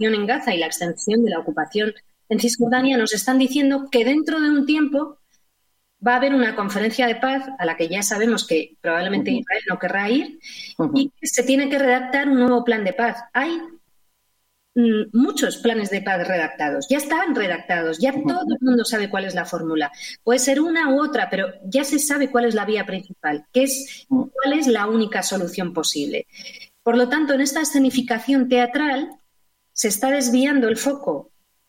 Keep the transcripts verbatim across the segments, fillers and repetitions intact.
ocupación en Gaza y la extensión de la ocupación en Cisjordania nos están diciendo que dentro de un tiempo va a haber una conferencia de paz a la que ya sabemos que probablemente uh-huh. Israel no querrá ir uh-huh. y que se tiene que redactar un nuevo plan de paz. Hay mm, muchos planes de paz redactados, ya están redactados, ya uh-huh. todo el mundo sabe cuál es la fórmula. Puede ser una u otra, pero ya se sabe cuál es la vía principal, qué es, uh-huh. cuál es la única solución posible. Por lo tanto, en esta escenificación teatral se está desviando el foco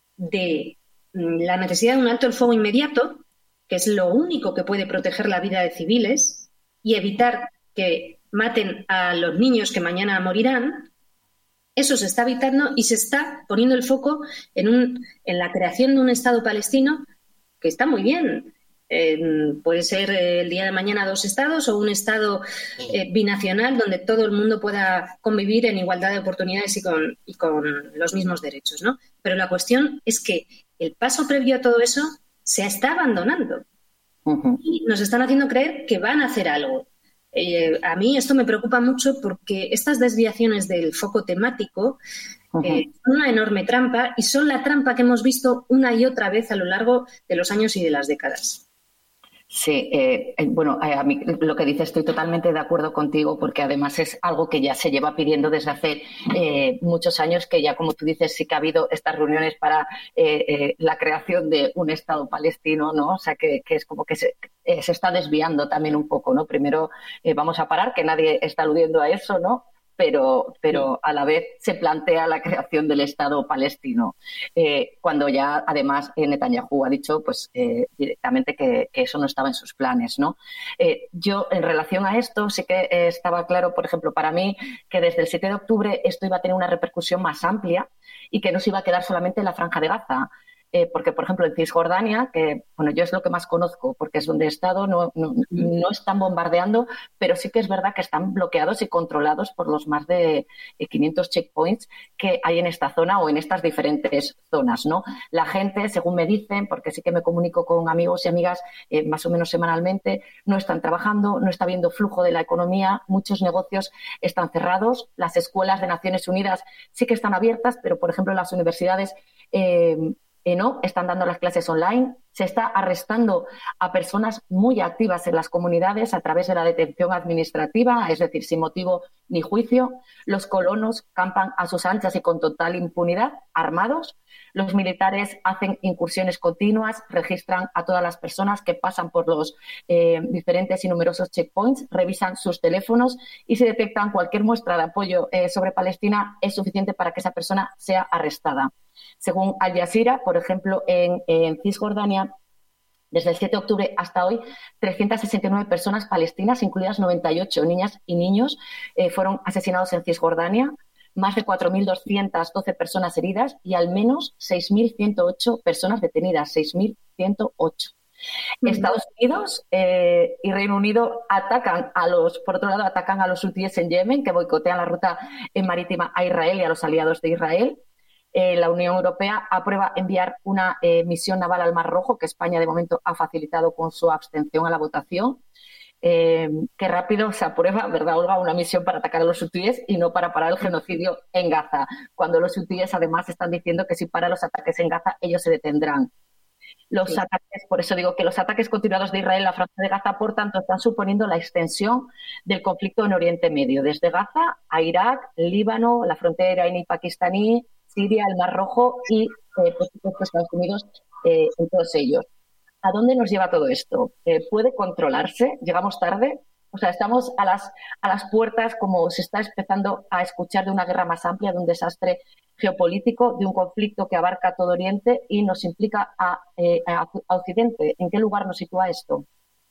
de la necesidad de un alto el fuego inmediato, que es lo único que puede proteger la vida de civiles y evitar que maten a los niños que mañana morirán. Eso se está evitando y se está poniendo el foco en, un, en la creación de un Estado palestino que está muy bien. Eh, puede ser el día de mañana dos estados o un Estado eh, binacional donde todo el mundo pueda convivir en igualdad de oportunidades y con, y con los mismos derechos, ¿no? Pero la cuestión es que el paso previo a todo eso se está abandonando uh-huh. y nos están haciendo creer que van a hacer algo. Eh, a mí esto me preocupa mucho porque estas desviaciones del foco temático uh-huh. eh, son una enorme trampa y son la trampa que hemos visto una y otra vez a lo largo de los años y de las décadas. Sí, eh, bueno, eh, a mí lo que dices estoy totalmente de acuerdo contigo porque además es algo que ya se lleva pidiendo desde hace eh, muchos años, que ya como tú dices sí que ha habido estas reuniones para eh, eh, la creación de un Estado palestino, ¿no? O sea, que, que es como que se, eh, se está desviando también un poco, ¿no? Primero eh, vamos a parar, que nadie está aludiendo a eso, ¿no? Pero, pero a la vez se plantea la creación del Estado palestino, eh, cuando ya además eh, Netanyahu ha dicho pues eh, directamente que, que eso no estaba en sus planes, ¿no? Eh, yo en relación a esto sí que eh, estaba claro, por ejemplo, para mí que desde el siete de octubre esto iba a tener una repercusión más amplia y que no se iba a quedar solamente en la Franja de Gaza. Eh, porque, por ejemplo, en Cisjordania, que bueno, yo es lo que más conozco, porque es donde he estado, no, no, no están bombardeando, pero sí que es verdad que están bloqueados y controlados por los más de quinientos checkpoints que hay en esta zona o en estas diferentes zonas, ¿no? La gente, según me dicen, porque sí que me comunico con amigos y amigas eh, más o menos semanalmente, no están trabajando, no está habiendo flujo de la economía, muchos negocios están cerrados, las escuelas de Naciones Unidas sí que están abiertas, pero, por ejemplo, las universidades eh, Eh, no, están dando las clases online, se está arrestando a personas muy activas en las comunidades a través de la detención administrativa, es decir, sin motivo ni juicio. Los colonos campan a sus anchas y con total impunidad, armados. Los militares hacen incursiones continuas, registran a todas las personas que pasan por los eh, diferentes y numerosos checkpoints, revisan sus teléfonos y si detectan cualquier muestra de apoyo eh, sobre Palestina es suficiente para que esa persona sea arrestada. Según Al Jazeera, por ejemplo, en, en Cisjordania, desde el siete de octubre hasta hoy, trescientas sesenta y nueve personas palestinas, incluidas noventa y ocho niñas y niños, eh, fueron asesinados en Cisjordania, más de cuatro mil doscientas doce personas heridas y al menos seis mil ciento ocho personas detenidas, seis mil ciento ocho. Uh-huh. Estados Unidos eh, y Reino Unido atacan a los, por otro lado, atacan a los hutíes en Yemen, que boicotean la ruta marítima a Israel y a los aliados de Israel. Eh, la Unión Europea aprueba enviar una eh, misión naval al Mar Rojo, que España de momento ha facilitado con su abstención a la votación. Eh, qué rápido se aprueba, ¿verdad, Olga?, una misión para atacar a los hutíes y no para parar el genocidio en Gaza, cuando los hutíes además están diciendo que si para los ataques en Gaza ellos se detendrán. Los sí. ataques, por eso digo que los ataques continuados de Israel a la Franja de Gaza, por tanto, están suponiendo la extensión del conflicto en Oriente Medio, desde Gaza a Irak, Líbano, la frontera iraní-pakistaní, Siria, el Mar Rojo y, eh, por supuesto, Estados Unidos eh, en todos ellos. ¿A dónde nos lleva todo esto? Eh, ¿Puede controlarse? ¿Llegamos tarde? O sea, estamos a las, a las puertas, como se está empezando a escuchar, de una guerra más amplia, de un desastre geopolítico, de un conflicto que abarca todo Oriente y nos implica a, eh, a, a Occidente. ¿En qué lugar nos sitúa esto?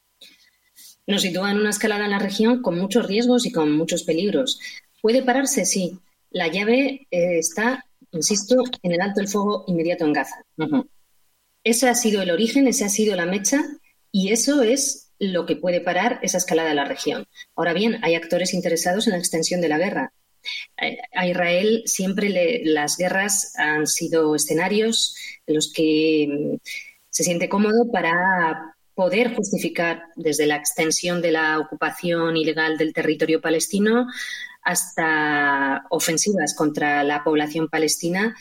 Nos sitúa en una escalada en la región con muchos riesgos y con muchos peligros. ¿Puede pararse? Sí. La llave eh, está, insisto, en el alto el fuego inmediato en Gaza. Uh-huh. Ese ha sido el origen, esa ha sido la mecha y eso es lo que puede parar esa escalada de la región. Ahora bien, hay actores interesados en la extensión de la guerra. A Israel siempre le, las guerras han sido escenarios en los que se siente cómodo para poder justificar desde la extensión de la ocupación ilegal del territorio palestino hasta ofensivas contra la población palestina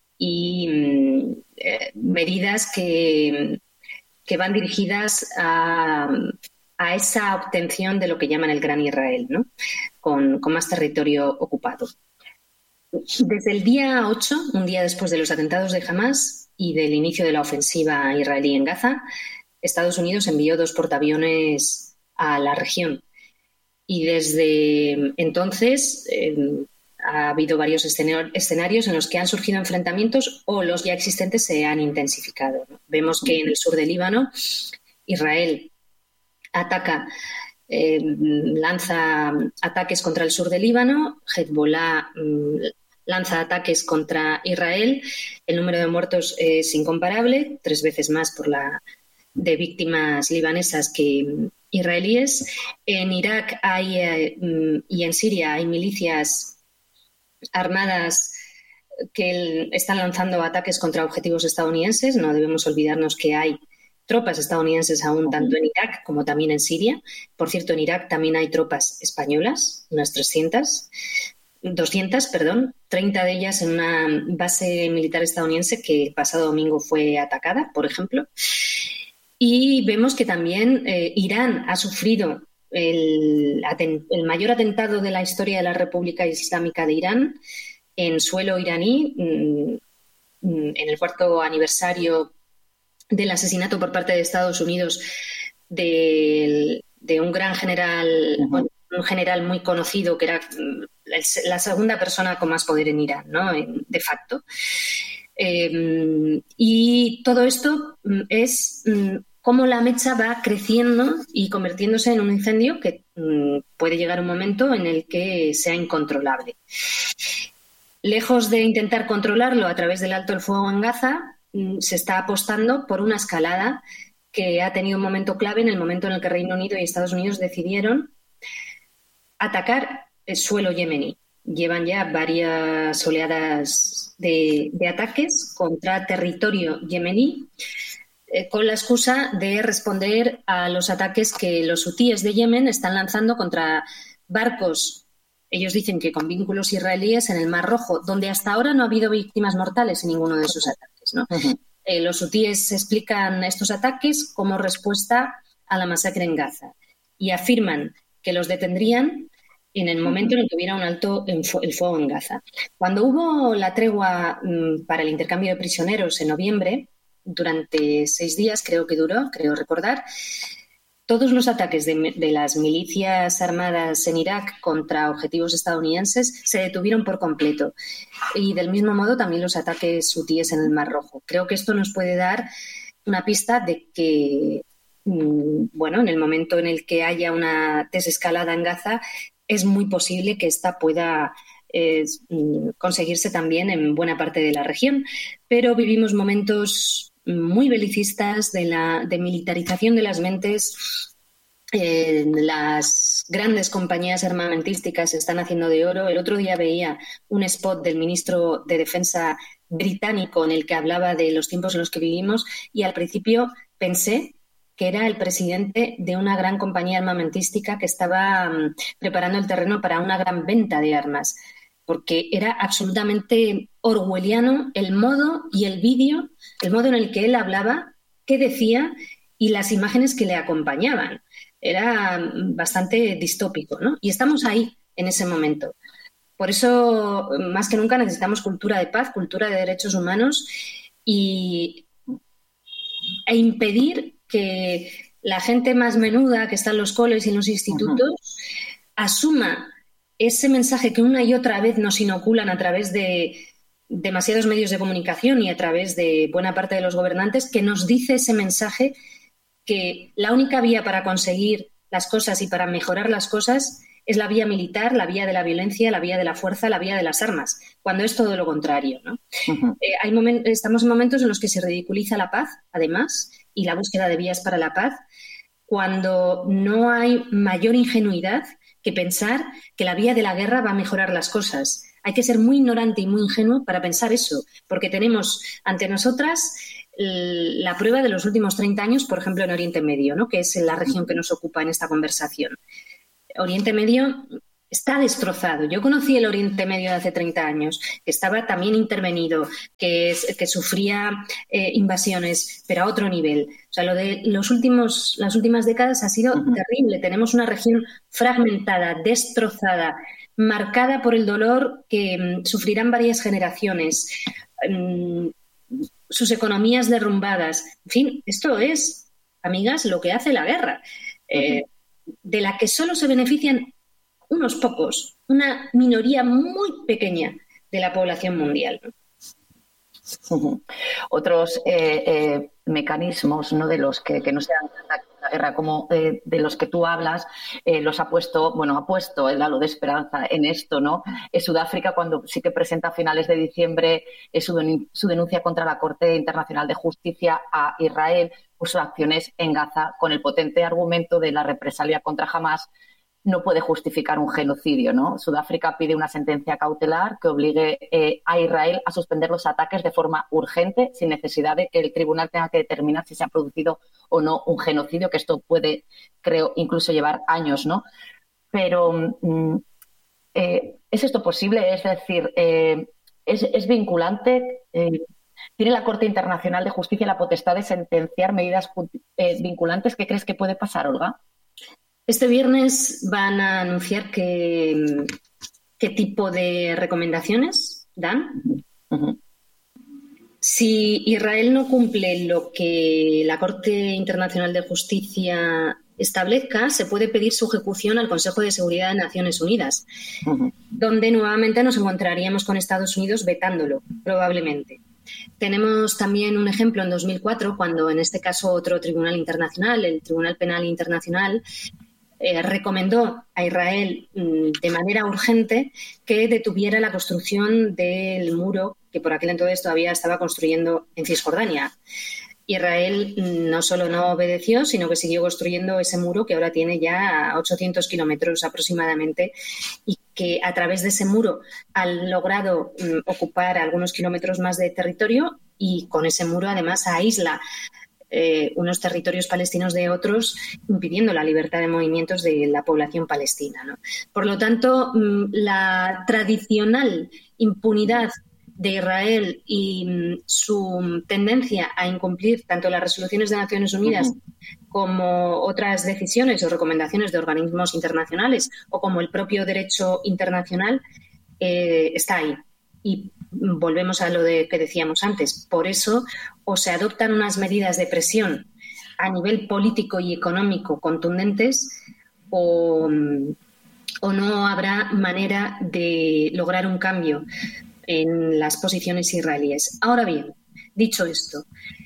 y eh, medidas que, que van dirigidas a, a esa obtención de lo que llaman el Gran Israel, ¿no? Con, con más territorio ocupado. Desde el día ocho, un día después de los atentados de Hamás y del inicio de la ofensiva israelí en Gaza, Estados Unidos envió dos portaaviones a la región. Y desde entonces eh, ha habido varios escenarios en los que han surgido enfrentamientos o los ya existentes se han intensificado, ¿no? Vemos que en el sur del Líbano, Israel ataca, eh, lanza ataques contra el sur del Líbano, Hezbollah eh, lanza ataques contra Israel. El número de muertos es incomparable, tres veces más por la de víctimas libanesas que israelíes. En Irak hay, eh, y en Siria hay milicias armadas que el, están lanzando ataques contra objetivos estadounidenses. No debemos olvidarnos que hay tropas estadounidenses aún tanto en Irak como también en Siria. Por cierto, en Irak también hay tropas españolas, unas trescientas, doscientas, perdón, treinta de ellas en una base militar estadounidense que el pasado domingo fue atacada, por ejemplo. Y vemos que también eh, Irán ha sufrido el, el mayor atentado de la historia de la República Islámica de Irán en suelo iraní, en el cuarto aniversario del asesinato por parte de Estados Unidos de, de un gran general, uh-huh. bueno, un general muy conocido que era la segunda persona con más poder en Irán, ¿no? De facto. Eh, y todo esto es mm, cómo la mecha va creciendo y convirtiéndose en un incendio que mm, puede llegar un momento en el que sea incontrolable. Lejos de intentar controlarlo a través del alto el fuego en Gaza, mm, se está apostando por una escalada que ha tenido un momento clave en el momento en el que Reino Unido y Estados Unidos decidieron atacar el suelo yemení. Llevan ya varias oleadas de, de ataques contra territorio yemení eh, con la excusa de responder a los ataques que los hutíes de Yemen están lanzando contra barcos, ellos dicen que con vínculos israelíes, en el Mar Rojo, donde hasta ahora no ha habido víctimas mortales en ninguno de esos ataques, ¿no? Uh-huh. Eh, los hutíes explican estos ataques como respuesta a la masacre en Gaza y afirman que los detendrían en el momento en el que hubiera un alto en fu- el fuego en Gaza. Cuando hubo la tregua mm, para el intercambio de prisioneros en noviembre, durante seis días creo que duró, creo recordar, todos los ataques de, de las milicias armadas en Irak contra objetivos estadounidenses se detuvieron por completo. Y del mismo modo también los ataques hutíes en el Mar Rojo. Creo que esto nos puede dar una pista de que, mm, bueno, en el momento en el que haya una desescalada en Gaza, es muy posible que esta pueda eh, conseguirse también en buena parte de la región. Pero vivimos momentos muy belicistas de la de militarización de las mentes. Eh, las grandes compañías armamentísticas se están haciendo de oro. El otro día veía un spot del ministro de Defensa británico en el que hablaba de los tiempos en los que vivimos y al principio pensé que era el presidente de una gran compañía armamentística que estaba um, preparando el terreno para una gran venta de armas, porque era absolutamente orwelliano el modo y el vídeo, el modo en el que él hablaba, qué decía y las imágenes que le acompañaban. Era bastante distópico, ¿no? Y estamos ahí, en ese momento. Por eso, más que nunca, necesitamos cultura de paz, cultura de derechos humanos y, e impedir que la gente más menuda que está en los coles y en los institutos uh-huh. asuma ese mensaje que una y otra vez nos inoculan a través de demasiados medios de comunicación y a través de buena parte de los gobernantes, que nos dice ese mensaje que la única vía para conseguir las cosas y para mejorar las cosas es la vía militar, la vía de la violencia, la vía de la fuerza, la vía de las armas, cuando es todo lo contrario, ¿no? Uh-huh. Eh, hay momen- estamos en momentos en los que se ridiculiza la paz, además, y la búsqueda de vías para la paz, cuando no hay mayor ingenuidad que pensar que la vía de la guerra va a mejorar las cosas. Hay que ser muy ignorante y muy ingenuo para pensar eso, porque tenemos ante nosotras la prueba de los últimos treinta años, por ejemplo, en Oriente Medio, ¿no? Que es la región que nos ocupa en esta conversación. Oriente Medio está destrozado. Yo conocí el Oriente Medio de hace treinta años, que estaba también intervenido, que, que sufría eh, invasiones, pero a otro nivel. O sea, lo de los últimos, las últimas décadas ha sido uh-huh. terrible. Tenemos una región fragmentada, destrozada, marcada por el dolor que um, sufrirán varias generaciones, um, sus economías derrumbadas. En fin, esto es, amigas, lo que hace la guerra, eh, uh-huh. de la que solo se benefician unos pocos, una minoría muy pequeña de la población mundial. Uh-huh. Otros eh, eh, mecanismos, ¿no?, de los que, que no sean la guerra, como eh, de los que tú hablas, eh, los ha puesto, bueno, ha puesto el halo de esperanza en esto, ¿no? Eh, Sudáfrica, cuando sí que presenta a finales de diciembre eh, su, den- su denuncia contra la Corte Internacional de Justicia a Israel por sus acciones en Gaza, con el potente argumento de la represalia contra Hamás, no puede justificar un genocidio, ¿no? Sudáfrica pide una sentencia cautelar que obligue eh, a Israel a suspender los ataques de forma urgente, sin necesidad de que el tribunal tenga que determinar si se ha producido o no un genocidio, que esto puede, creo, incluso llevar años, ¿no? Pero, mm, eh, ¿es esto posible? Es decir, eh, ¿es, es vinculante? Eh, ¿Tiene la Corte Internacional de Justicia la potestad de sentenciar medidas eh, vinculantes? ¿Qué crees que puede pasar, Olga? Este viernes van a anunciar qué, qué tipo de recomendaciones dan. Uh-huh. Si Israel no cumple lo que la Corte Internacional de Justicia establezca, se puede pedir su ejecución al Consejo de Seguridad de Naciones Unidas, uh-huh. donde nuevamente nos encontraríamos con Estados Unidos vetándolo, probablemente. Tenemos también un ejemplo en dos mil cuatro, cuando en este caso otro tribunal internacional, el Tribunal Penal Internacional, Eh, recomendó a Israel mm, de manera urgente que detuviera la construcción del muro que por aquel entonces todavía estaba construyendo en Cisjordania. Israel mm, no solo no obedeció, sino que siguió construyendo ese muro que ahora tiene ya ochocientos kilómetros aproximadamente y que a través de ese muro han logrado mm, ocupar algunos kilómetros más de territorio y con ese muro además aísla Eh, unos territorios palestinos de otros, impidiendo la libertad de movimientos de la población palestina, ¿no? Por lo tanto, la tradicional impunidad de Israel y su tendencia a incumplir tanto las resoluciones de Naciones Unidas uh-huh. como otras decisiones o recomendaciones de organismos internacionales o como el propio derecho internacional eh, está ahí. Y volvemos a lo de que decíamos antes. Por eso, o se adoptan unas medidas de presión a nivel político y económico contundentes o, o no habrá manera de lograr un cambio en las posiciones israelíes. Ahora bien, dicho esto,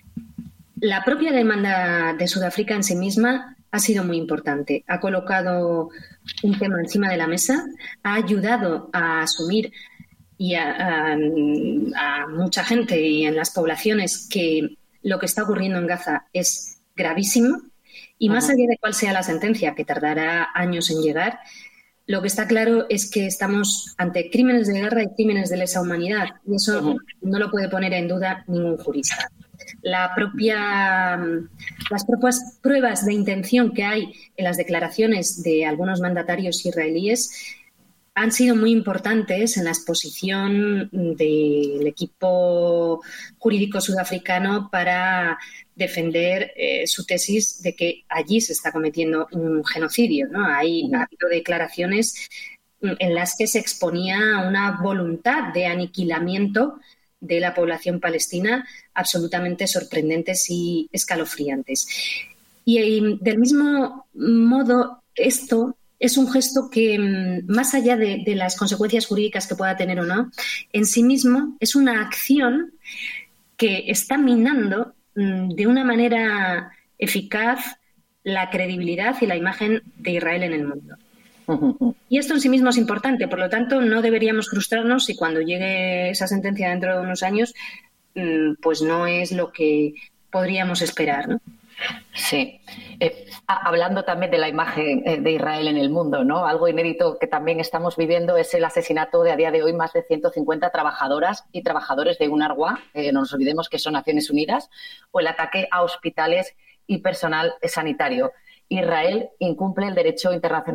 la propia demanda de Sudáfrica en sí misma ha sido muy importante. Ha colocado un tema encima de la mesa, ha ayudado a asumir y a, a, a mucha gente y en las poblaciones que lo que está ocurriendo en Gaza es gravísimo y más uh-huh. allá de cuál sea la sentencia, que tardará años en llegar, lo que está claro es que estamos ante crímenes de guerra y crímenes de lesa humanidad y eso uh-huh. no lo puede poner en duda ningún jurista. La propia, las propias pruebas de intención que hay en las declaraciones de algunos mandatarios israelíes han sido muy importantes en la exposición del equipo jurídico sudafricano para defender eh, su tesis de que allí se está cometiendo un genocidio, ¿no? Hay, ha habido declaraciones en las que se exponía una voluntad de aniquilamiento de la población palestina absolutamente sorprendentes y escalofriantes. Y, y del mismo modo, esto es un gesto que, más allá de, de las consecuencias jurídicas que pueda tener o no, en sí mismo es una acción que está minando mm, de una manera eficaz la credibilidad y la imagen de Israel en el mundo. Y esto en sí mismo es importante, por lo tanto no deberíamos frustrarnos si cuando llegue esa sentencia dentro de unos años mm, pues no es lo que podríamos esperar, ¿no? Sí. Eh, hablando también de la imagen eh, de Israel en el mundo, ¿no? Algo inédito que también estamos viviendo es el asesinato de a día de hoy más de ciento cincuenta trabajadoras y trabajadores de UNRWA, eh, no nos olvidemos que son Naciones Unidas, o el ataque a hospitales y personal sanitario. Israel incumple el derecho internacional,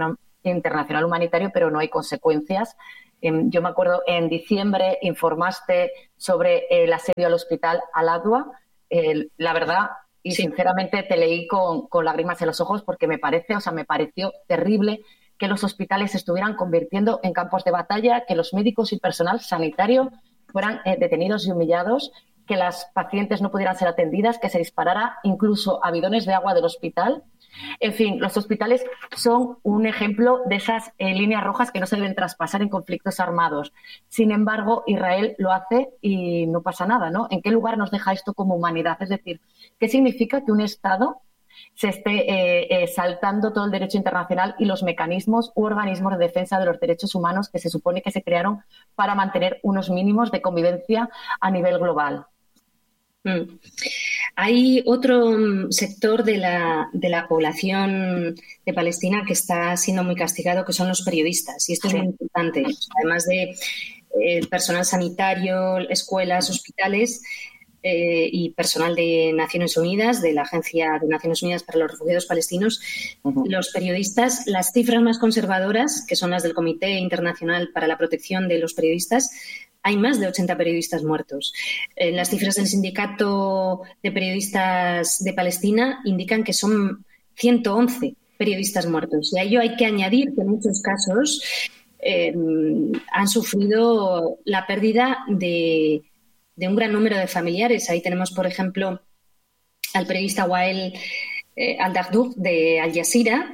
internacional humanitario, pero no hay consecuencias. Yo me acuerdo, en diciembre informaste sobre el asedio al hospital Al-Adwa. Eh, la verdad, y sí. sinceramente te leí con, con lágrimas en los ojos porque me parece, o sea, me pareció terrible que los hospitales se estuvieran convirtiendo en campos de batalla, que los médicos y personal sanitario fueran eh, detenidos y humillados, que las pacientes no pudieran ser atendidas, que se disparara incluso a bidones de agua del hospital. En fin, los hospitales son un ejemplo de esas eh, líneas rojas que no se deben traspasar en conflictos armados. Sin embargo, Israel lo hace y no pasa nada, ¿no? ¿En qué lugar nos deja esto como humanidad? Es decir, ¿qué significa que un Estado se esté eh, eh, saltando todo el derecho internacional y los mecanismos u organismos de defensa de los derechos humanos que se supone que se crearon para mantener unos mínimos de convivencia a nivel global? Mm. Hay otro sector de la, de la población de Palestina que está siendo muy castigado, que son los periodistas. Y esto sí. es muy importante. Además de eh, personal sanitario, escuelas, hospitales eh, y personal de Naciones Unidas, de la Agencia de Naciones Unidas para los Refugiados Palestinos, uh-huh. los periodistas, las cifras más conservadoras, que son las del Comité Internacional para la Protección de los Periodistas, hay más de ochenta periodistas muertos. Eh, las cifras del Sindicato de Periodistas de Palestina indican que son ciento once periodistas muertos. Y a ello hay que añadir que en muchos casos eh, han sufrido la pérdida de, de un gran número de familiares. Ahí tenemos, por ejemplo, al periodista Wael eh, Al-Dahdouh de Al Jazeera.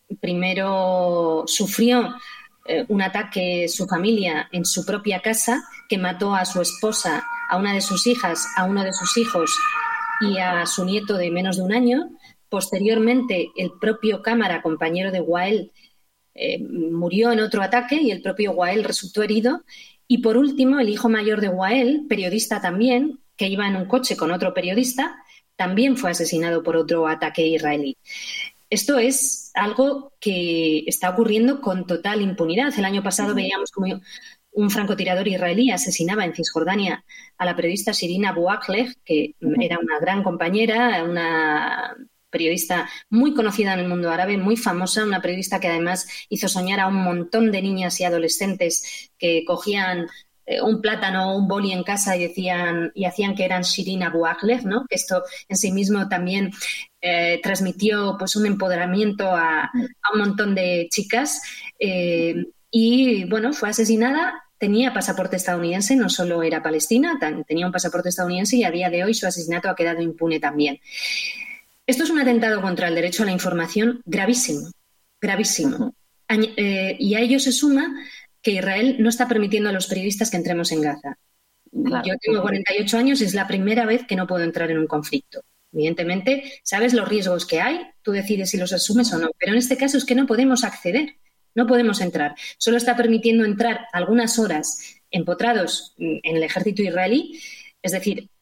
Primero sufrió un ataque su familia en su propia casa, que mató a su esposa, a una de sus hijas, a uno de sus hijos y a su nieto de menos de un año. Posteriormente, el propio cámara, compañero de Wael, eh, murió en otro ataque y el propio Wael resultó herido. Y por último, el hijo mayor de Wael, periodista también, que iba en un coche con otro periodista, también fue asesinado por otro ataque israelí. Esto es algo que está ocurriendo con total impunidad. El año pasado veíamos como un francotirador israelí asesinaba en Cisjordania a la periodista Shirin Abu Akleh, que era una gran compañera, una periodista muy conocida en el mundo árabe, muy famosa, una periodista que además hizo soñar a un montón de niñas y adolescentes que cogían un plátano o un boli en casa y decían y hacían que eran Shirin Abu Akleh, ¿no? Que esto en sí mismo también eh, transmitió pues un empoderamiento a, a un montón de chicas eh, y bueno, fue asesinada. Tenía pasaporte estadounidense, no solo era palestina, tenía un pasaporte estadounidense y a día de hoy su asesinato ha quedado impune también. Esto es un atentado contra el derecho a la información gravísimo, gravísimo. Uh-huh. Eh, y a ello se suma que Israel no está permitiendo a los periodistas que entremos en Gaza. Claro. Yo tengo cuarenta y ocho años y es la primera vez que no puedo entrar en un conflicto. Evidentemente, sabes los riesgos que hay, tú decides si los asumes o no, pero en este caso es que no podemos acceder, no podemos entrar. Solo está permitiendo entrar algunas horas empotrados en el ejército israelí, es decir,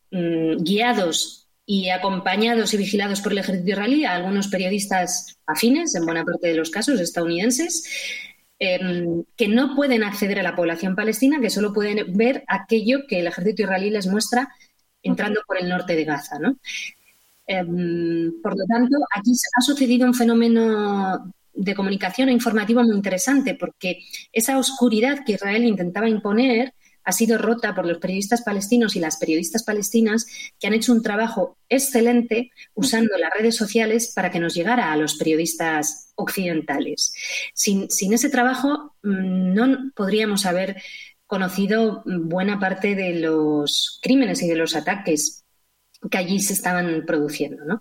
guiados y acompañados y vigilados por el ejército israelí a algunos periodistas afines, en buena parte de los casos estadounidenses, Eh, que no pueden acceder a la población palestina, que solo pueden ver aquello que el ejército israelí les muestra entrando por el norte de Gaza, ¿no? Eh, por lo tanto, aquí ha sucedido un fenómeno de comunicación e informativo muy interesante, porque esa oscuridad que Israel intentaba imponer ha sido rota por los periodistas palestinos y las periodistas palestinas, que han hecho un trabajo excelente usando las redes sociales para que nos llegara a los periodistas occidentales. Sin, sin ese trabajo no podríamos haber conocido buena parte de los crímenes y de los ataques que allí se estaban produciendo, ¿no?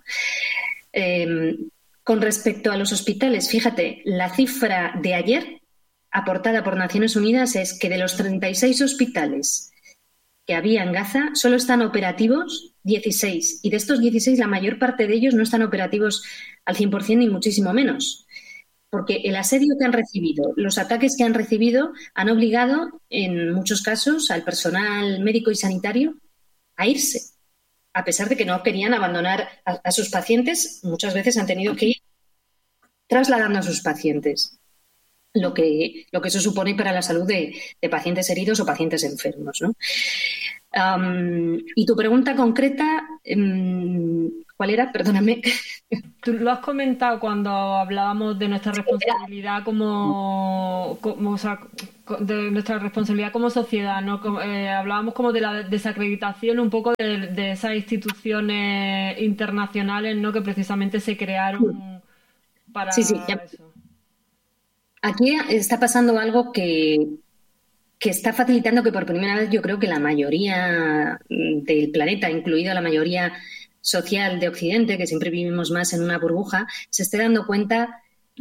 Eh, con respecto a los hospitales, fíjate, la cifra de ayer aportada por Naciones Unidas es que de los treinta y seis hospitales que había en Gaza, solo están operativos dieciséis. Y de estos dieciséis, la mayor parte de ellos no están operativos al cien por ciento ni muchísimo menos. Porque el asedio que han recibido, los ataques que han recibido, han obligado, en muchos casos, al personal médico y sanitario a irse. A pesar de que no querían abandonar a, a sus pacientes, muchas veces han tenido que ir trasladando a sus pacientes. Lo que, lo que eso supone para la salud de, de pacientes heridos o pacientes enfermos, ¿no? Um, y tu pregunta concreta, um, ¿Cuál era? Perdóname. Tú lo has comentado cuando hablábamos de nuestra responsabilidad como, como o sea, de nuestra responsabilidad como sociedad, ¿no? Como, eh, hablábamos como de la desacreditación un poco de, de esas instituciones internacionales, ¿no? Que precisamente se crearon para sí, sí, ya. eso. Aquí está pasando algo que, que está facilitando que por primera vez yo creo que la mayoría del planeta, incluida la mayoría social de Occidente, que siempre vivimos más en una burbuja, se esté dando cuenta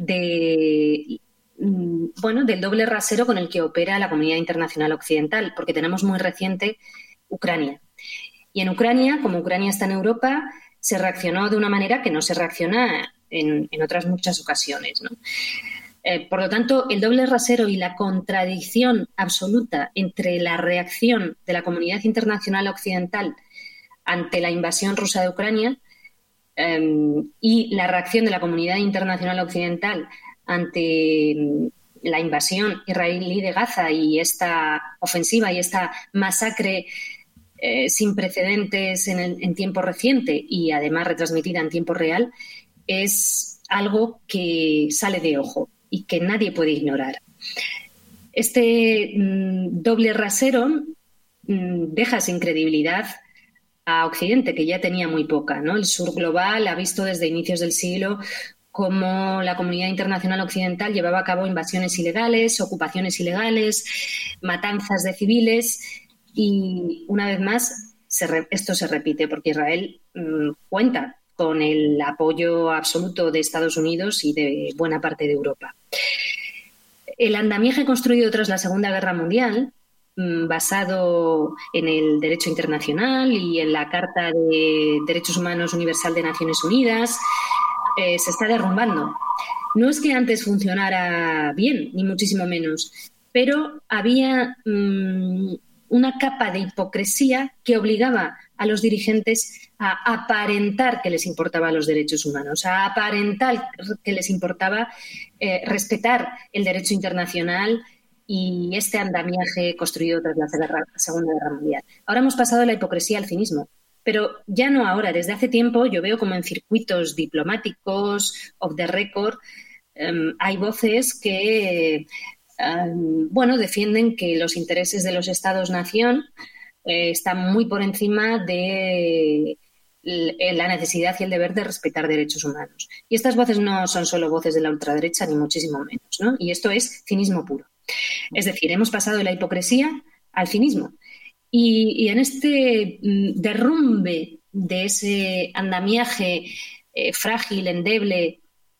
de, bueno, del doble rasero con el que opera la comunidad internacional occidental, porque tenemos muy reciente Ucrania. Y en Ucrania, como Ucrania está en Europa, se reaccionó de una manera que no se reacciona en, en otras muchas ocasiones, ¿no? Eh, por lo tanto, el doble rasero y la contradicción absoluta entre la reacción de la comunidad internacional occidental ante la invasión rusa de Ucrania eh, y la reacción de la comunidad internacional occidental ante la invasión israelí de Gaza y esta ofensiva y esta masacre eh, sin precedentes en, el, en tiempo reciente y además retransmitida en tiempo real, es algo que sale de ojo y que nadie puede ignorar. Este mmm, doble rasero mmm, deja sin credibilidad a Occidente, que ya tenía muy poca, ¿no? El sur global ha visto desde inicios del siglo cómo la comunidad internacional occidental llevaba a cabo invasiones ilegales, ocupaciones ilegales, matanzas de civiles y, una vez más, se re- esto se repite porque Israel mmm, cuenta con el apoyo absoluto de Estados Unidos y de buena parte de Europa. El andamiaje construido tras la Segunda Guerra Mundial, basado en el derecho internacional y en la Carta de Derechos Humanos Universal de Naciones Unidas, eh, se está derrumbando. No es que antes funcionara bien, ni muchísimo menos, pero había mmm, una capa de hipocresía que obligaba a los dirigentes a aparentar que les importaban los derechos humanos, a aparentar que les importaba eh, respetar el derecho internacional y este andamiaje construido tras la Segunda Guerra Mundial. Ahora hemos pasado de la hipocresía al cinismo, pero ya no ahora. Desde hace tiempo yo veo como en circuitos diplomáticos, off the record, um, hay voces que um, bueno, defienden que los intereses de los Estados-nación eh, están muy por encima de la necesidad y el deber de respetar derechos humanos. Y estas voces no son solo voces de la ultraderecha, ni muchísimo menos, ¿no? Y esto es cinismo puro. Es decir, hemos pasado de la hipocresía al cinismo. Y, y en este derrumbe de ese andamiaje eh, frágil, endeble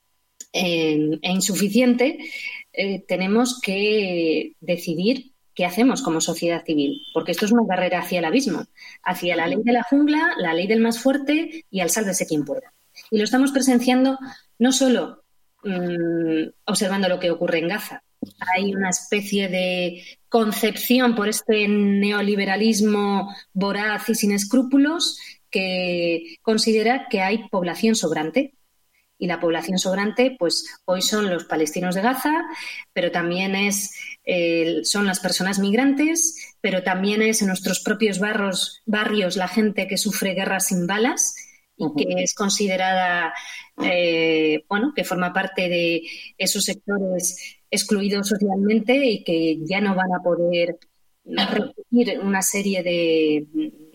eh, e insuficiente, eh, tenemos que decidir qué hacemos como sociedad civil, porque esto es una carrera hacia el abismo, hacia la ley de la jungla, la ley del más fuerte y al sálvese quien pueda. Y lo estamos presenciando no solo mmm, observando lo que ocurre en Gaza. Hay una especie de concepción por este neoliberalismo voraz y sin escrúpulos que considera que hay población sobrante. Y la población sobrante, pues hoy son los palestinos de Gaza, pero también es, eh, son las personas migrantes, pero también es en nuestros propios barrios, barrios la gente que sufre guerras sin balas y uh-huh. que es considerada, eh, bueno, que forma parte de esos sectores excluidos socialmente y que ya no van a poder recibir una serie de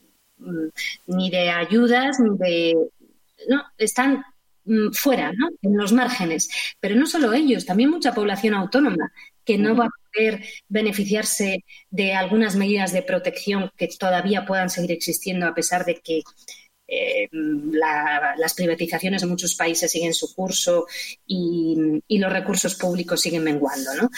ni de ayudas ni de no están fuera, ¿no? En los márgenes. Pero no solo ellos, también mucha población autónoma que no va a poder beneficiarse de algunas medidas de protección que todavía puedan seguir existiendo a pesar de que eh, la, las privatizaciones en muchos países siguen su curso y, y los recursos públicos siguen menguando, ¿no?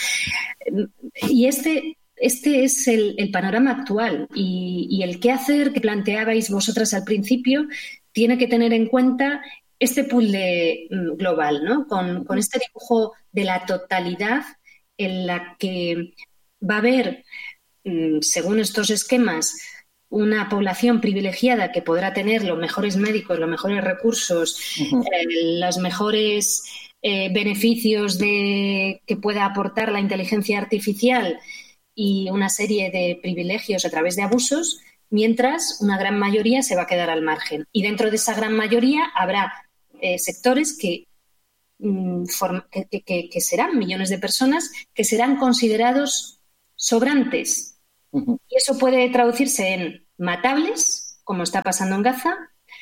Y este, este es el, el panorama actual y, y el qué hacer que planteabais vosotras al principio tiene que tener en cuenta este puzzle global, ¿no? Con, con este dibujo de la totalidad en la que va a haber, según estos esquemas, una población privilegiada que podrá tener los mejores médicos, los mejores recursos, uh-huh. eh, los mejores eh, beneficios de, que pueda aportar la inteligencia artificial y una serie de privilegios a través de abusos, mientras una gran mayoría se va a quedar al margen. Y dentro de esa gran mayoría habrá eh, sectores que, mm, form- que, que, que serán millones de personas que serán considerados sobrantes. Ujú. Y eso puede traducirse en matables, como está pasando en Gaza,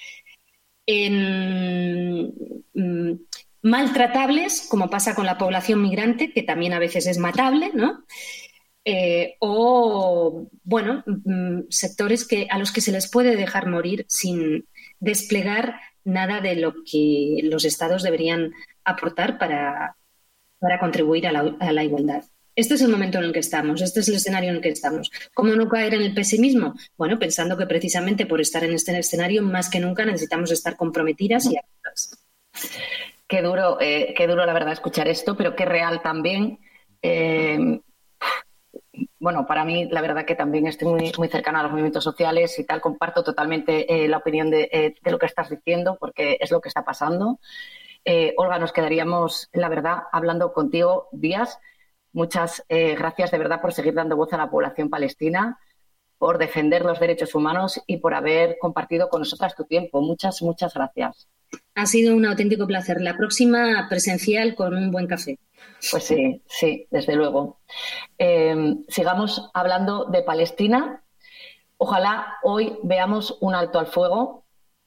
en mm, maltratables, como pasa con la población migrante, que también a veces es matable, ¿no? Eh, o, bueno, mm, sectores que, a los que se les puede dejar morir sin desplegar nada de lo que los estados deberían aportar para, para contribuir a la, a la igualdad. Este es el momento en el que estamos, este es el escenario en el que estamos. ¿Cómo no caer en el pesimismo? Bueno, pensando que precisamente por estar en este escenario, más que nunca necesitamos estar comprometidas y activas. Qué duro, eh, qué duro la verdad escuchar esto, pero qué real también. Eh, bueno, para mí la verdad que también estoy muy, muy cercana a los movimientos sociales y tal, comparto totalmente eh, la opinión de, eh, de lo que estás diciendo, porque es lo que está pasando. Eh, Olga, nos quedaríamos, la verdad, hablando contigo días. Muchas eh, gracias de verdad por seguir dando voz a la población palestina, por defender los derechos humanos y por haber compartido con nosotras tu tiempo. Muchas, muchas gracias. Ha sido un auténtico placer. La próxima presencial con un buen café. Pues sí, sí, desde luego. Eh, sigamos hablando de Palestina. Ojalá hoy veamos un alto al fuego.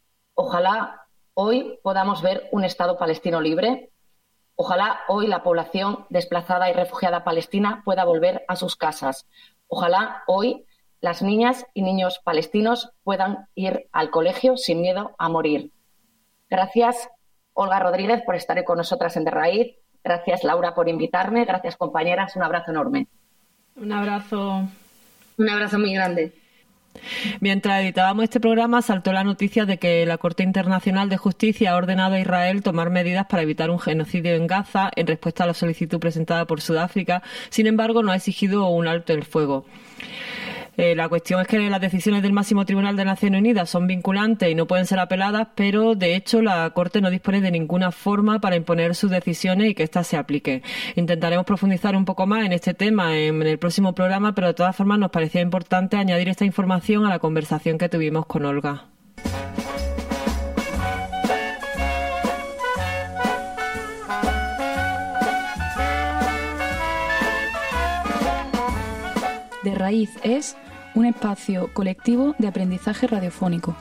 Ojalá hoy podamos ver un Estado palestino libre. Ojalá hoy la población desplazada y refugiada palestina pueda volver a sus casas. Ojalá hoy las niñas y niños palestinos puedan ir al colegio sin miedo a morir. Gracias, Olga Rodríguez, por estar con nosotras en De Raíz. Gracias, Laura, por invitarme. Gracias, compañeras. Un abrazo enorme. Un abrazo. Un abrazo muy grande. Mientras editábamos este programa, saltó la noticia de que la Corte Internacional de Justicia ha ordenado a Israel tomar medidas para evitar un genocidio en Gaza en respuesta a la solicitud presentada por Sudáfrica. Sin embargo, no ha exigido un alto el fuego. Eh, la cuestión es que las decisiones del máximo tribunal de Naciones Unidas son vinculantes y no pueden ser apeladas, pero de hecho la Corte no dispone de ninguna forma para imponer sus decisiones y que éstas se apliquen. Intentaremos profundizar un poco más en este tema en, en el próximo programa, pero de todas formas nos parecía importante añadir esta información a la conversación que tuvimos con Olga. De Raíz es un espacio colectivo de aprendizaje radiofónico.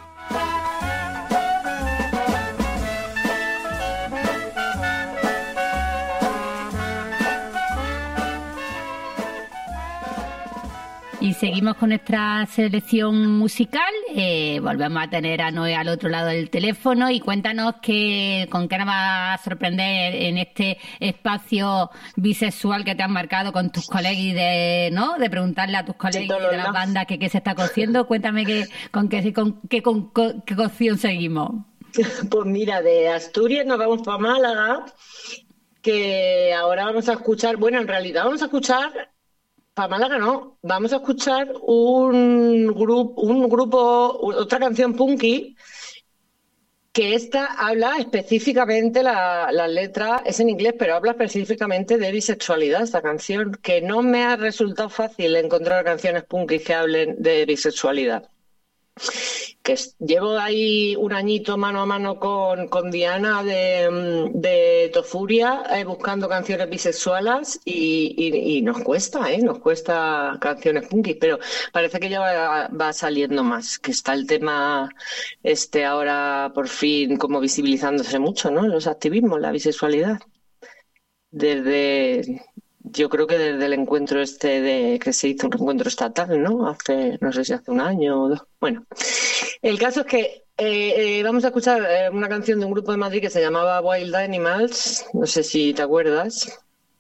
Y seguimos con nuestra selección musical. Eh, volvemos a tener a Noé al otro lado del teléfono y cuéntanos qué, con qué nos va a sorprender en este espacio bisexual que te han marcado con tus colegas y de, ¿no? de preguntarle a tus colegas de las bandas que qué se está cociendo. Cuéntame que, con qué con, qué, con, con, qué cocción seguimos. Pues mira, de Asturias nos vamos para Málaga, que ahora vamos a escuchar, bueno, en realidad vamos a escuchar... Para Málaga no, vamos a escuchar un grupo, un grupo, otra canción punky, que esta habla específicamente, la, la letra es en inglés, pero habla específicamente de bisexualidad, esta canción, que no me ha resultado fácil encontrar canciones punky que hablen de bisexualidad. Que llevo ahí un añito mano a mano con, con Diana de, de Tofuria eh, buscando canciones bisexuales y, y, y nos cuesta, ¿eh? Nos cuesta canciones punky, pero parece que ya va, va saliendo más, que está el tema este ahora por fin como visibilizándose mucho, ¿no? Los activismos, la bisexualidad. Desde... Yo creo que desde el encuentro este de que se hizo un encuentro estatal, ¿no? Hace, no sé si hace un año o dos. Bueno, el caso es que eh, eh, vamos a escuchar eh, una canción de un grupo de Madrid que se llamaba Wild Animals, no sé si te acuerdas,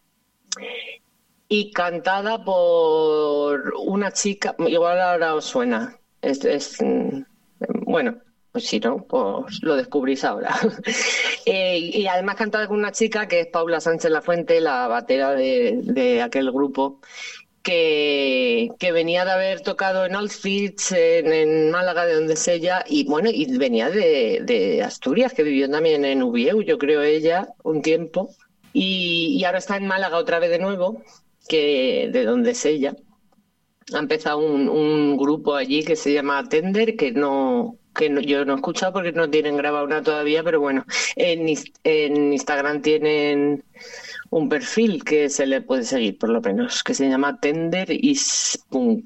y cantada por una chica, igual ahora os suena, es, es bueno... Pues si no, pues lo descubrís ahora. eh, y además cantada con una chica que es Paula Sánchez Lafuente, la batera de, de aquel grupo, que, que venía de haber tocado en Auschwitz, en, en Málaga, de donde es ella, y bueno, y venía de, de Asturias, que vivió también en Ubieu, yo creo ella, un tiempo, y, y ahora está en Málaga otra vez de nuevo, que de donde es ella. Ha empezado un, un grupo allí que se llama Tender, que no que no, yo no he escuchado porque no tienen grabado nada todavía, pero bueno, en, en Instagram tienen un perfil que se le puede seguir, por lo menos, que se llama Tender is Punk.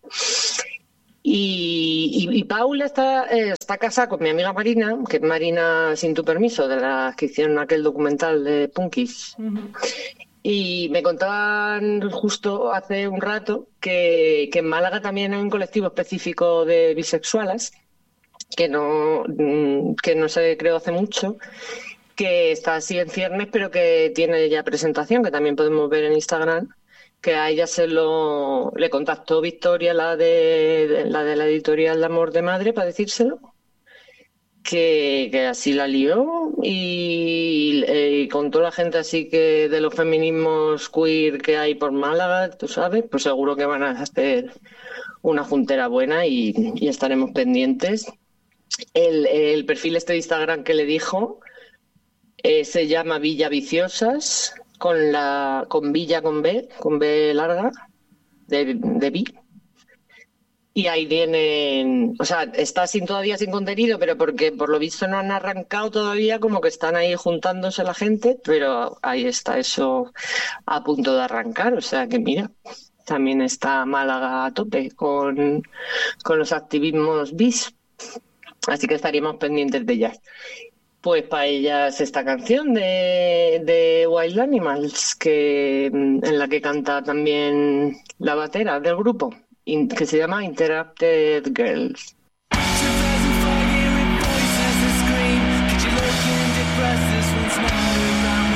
Y, y, y Paula está, eh, está casada con mi amiga Marina, que es Marina Sin Tu Permiso, de la que hicieron aquel documental de Punkis. Uh-huh. Y me contaban justo hace un rato que, que en Málaga también hay un colectivo específico de bisexuales, que no, que no se creó hace mucho, que está así en ciernes, pero que tiene ya presentación, que también podemos ver en Instagram, que a ella se lo le contactó Victoria, la de, de la de la editorial de Amor de Madre, para decírselo. Que, que así la lió y, y con toda la gente así que de los feminismos queer que hay por Málaga, tú sabes, pues seguro que van a hacer una juntera buena y, y estaremos pendientes. El, el perfil este de Instagram que le dijo eh, se llama Villa Viciosas, con la con Villa con B, con B larga, de, de Vi. Y ahí vienen, o sea, está sin todavía sin contenido, pero porque por lo visto no han arrancado todavía, como que están ahí juntándose la gente, pero ahí está eso a punto de arrancar, o sea que mira, también está Málaga a tope con, con los activismos bis, así que estaríamos pendientes de ellas. Pues para ellas esta canción de, de Wild Animals, que en la que canta también la batera del grupo, que se llama Interrupted Girls.